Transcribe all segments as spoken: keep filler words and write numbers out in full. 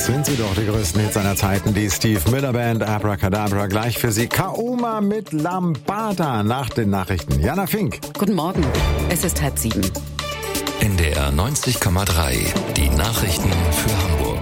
sind sie doch, die größten Hits seiner Zeiten. Die Steve Miller Band, Abracadabra, gleich für Sie. Kaoma mit Lambada nach den Nachrichten. Jana Fink. Guten Morgen, es ist halb sieben. N D R neunzig Komma drei, die Nachrichten für Hamburg.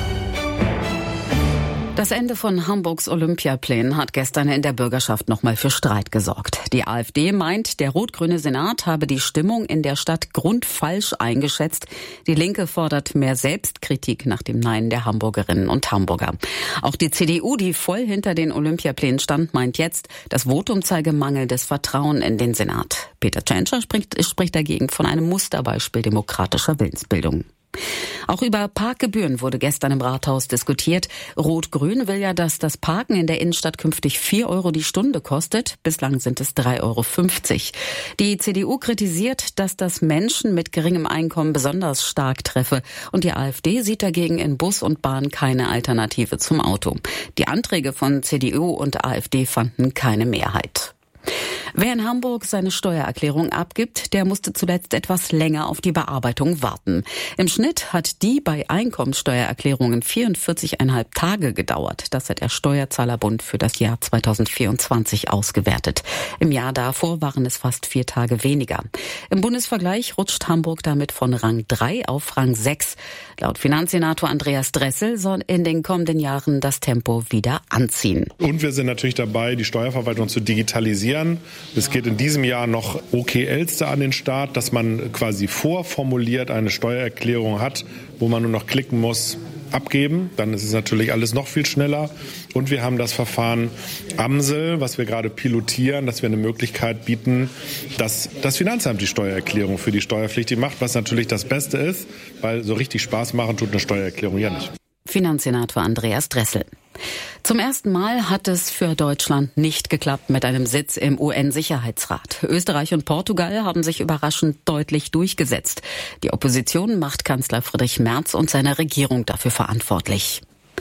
Das Ende von Hamburgs Olympiaplänen hat gestern in der Bürgerschaft nochmal für Streit gesorgt. Die AfD meint, der rot-grüne Senat habe die Stimmung in der Stadt grundfalsch eingeschätzt. Die Linke fordert mehr Selbstkritik nach dem Nein der Hamburgerinnen und Hamburger. Auch die C D U, die voll hinter den Olympiaplänen stand, meint jetzt, das Votum zeige mangelndes Vertrauen in den Senat. Peter Tschentscher spricht, spricht dagegen von einem Musterbeispiel demokratischer Willensbildung. Auch über Parkgebühren wurde gestern im Rathaus diskutiert. Rot-Grün will ja, dass das Parken in der Innenstadt künftig vier Euro die Stunde kostet. Bislang sind es drei Euro fünfzig. Die C D U kritisiert, dass das Menschen mit geringem Einkommen besonders stark treffe. Und die AfD sieht dagegen in Bus und Bahn keine Alternative zum Auto. Die Anträge von C D U und AfD fanden keine Mehrheit. Wer in Hamburg seine Steuererklärung abgibt, der musste zuletzt etwas länger auf die Bearbeitung warten. Im Schnitt hat die bei Einkommensteuererklärungen vierundvierzig Komma fünf Tage gedauert. Das hat der Steuerzahlerbund für das Jahr zweitausendvierundzwanzig ausgewertet. Im Jahr davor waren es fast vier Tage weniger. Im Bundesvergleich rutscht Hamburg damit von Rang drei auf Rang sechs. Laut Finanzsenator Andreas Dressel soll in den kommenden Jahren das Tempo wieder anziehen. Und wir sind natürlich dabei, die Steuerverwaltung zu digitalisieren. Es geht in diesem Jahr noch O K Elster an den Start, dass man quasi vorformuliert eine Steuererklärung hat, wo man nur noch klicken muss, abgeben. Dann ist es natürlich alles noch viel schneller. Und wir haben das Verfahren Amsel, was wir gerade pilotieren, dass wir eine Möglichkeit bieten, dass das Finanzamt die Steuererklärung für die Steuerpflichtigen macht, was natürlich das Beste ist, weil so richtig Spaß machen tut eine Steuererklärung ja nicht. Finanzsenator Andreas Dressel. Zum ersten Mal hat es für Deutschland nicht geklappt mit einem Sitz im U N-Sicherheitsrat. Österreich und Portugal haben sich überraschend deutlich durchgesetzt. Die Opposition macht Kanzler Friedrich Merz und seine Regierung dafür verantwortlich.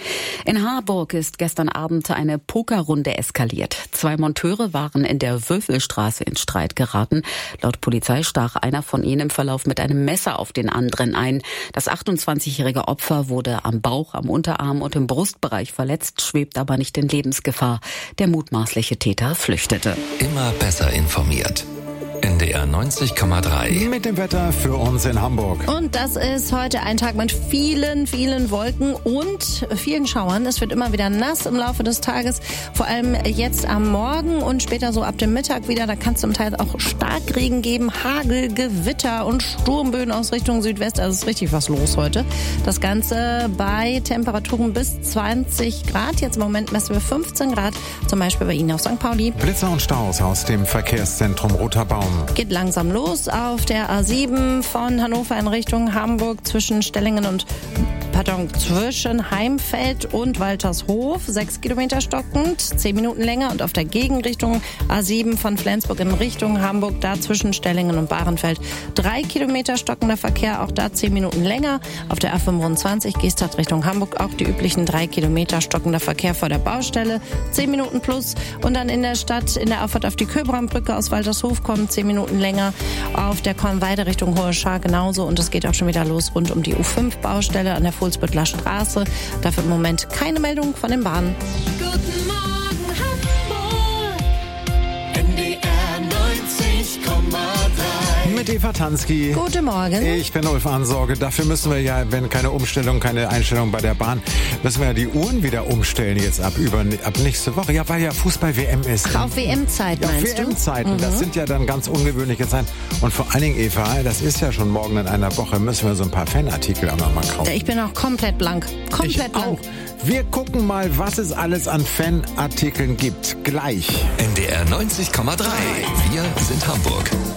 In Harburg ist gestern Abend eine Pokerrunde eskaliert. Zwei Monteure waren in der Würfelstraße in Streit geraten. Laut Polizei stach einer von ihnen im Verlauf mit einem Messer auf den anderen ein. Das achtundzwanzigjährige Opfer wurde am Bauch, am Unterarm und im Brustbereich verletzt, schwebt aber nicht in Lebensgefahr. Der mutmaßliche Täter flüchtete. Immer besser informiert. N D R neunzig Komma drei. Mit dem Wetter für uns in Hamburg. Und das ist heute ein Tag mit vielen, vielen Wolken und vielen Schauern. Es wird immer wieder nass im Laufe des Tages, vor allem jetzt am Morgen und später so ab dem Mittag wieder. Da kann es zum Teil auch Starkregen geben, Hagel, Gewitter und Sturmböen aus Richtung Südwest. Also ist richtig was los heute. Das Ganze bei Temperaturen bis zwanzig Grad. Jetzt im Moment messen wir fünfzehn Grad, zum Beispiel bei Ihnen auf Sankt Pauli. Blitzer und Staus aus dem Verkehrszentrum Roter Baum. Geht langsam los auf der A sieben von Hannover in Richtung Hamburg zwischen Stellingen und Pardon, zwischen Heimfeld und Waltershof, sechs Kilometer stockend, zehn Minuten länger. Und auf der Gegenrichtung A sieben von Flensburg in Richtung Hamburg, da zwischen Stellingen und Bahrenfeld, drei Kilometer stockender Verkehr, auch da zehn Minuten länger. Auf der A fünfundzwanzig Gestacht Richtung Hamburg auch die üblichen drei Kilometer stockender Verkehr vor der Baustelle, zehn Minuten plus. Und dann in der Stadt, in der Auffahrt auf die Köbrandbrücke aus Waltershof kommen zehn Minuten länger. Auf der Kornweide Richtung Hohe Schaar genauso. Und es geht auch schon wieder los rund um die U fünf Baustelle an der Fuhlsbüttler Straße. Dafür im Moment keine Meldung von den Bahnen. Guten Morgen Hamburg, N D R neunzig Komma drei. Mit Eva Tansky. Guten Morgen. Ich bin Ulf Ansorge. Dafür müssen wir ja, wenn keine Umstellung, keine Einstellung bei der Bahn, müssen wir ja die Uhren wieder umstellen jetzt ab über ab nächste Woche. Ja, weil ja Fußball-W M ist. Ach, auf W M-Zeit ja, meinst W M-Zeiten. du? Das Mhm. sind ja dann ganz ungewöhnliche Zeiten. Und vor allen Dingen, Eva, das ist ja schon morgen in einer Woche, müssen wir so ein paar Fanartikel auch noch mal kaufen. Ich bin auch komplett blank. Komplett Ich blank. auch. Wir gucken mal, was es alles an Fanartikeln gibt. Gleich. N D R neunzig Komma drei. Wir sind Hamburg.